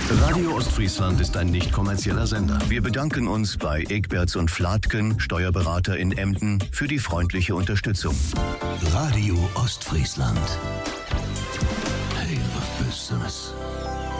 Radio Ostfriesland ist ein nicht kommerzieller Sender. Wir bedanken uns bei Egberts und Flatken, Steuerberater in Emden, für die freundliche Unterstützung. Radio Ostfriesland. Hey, was Business.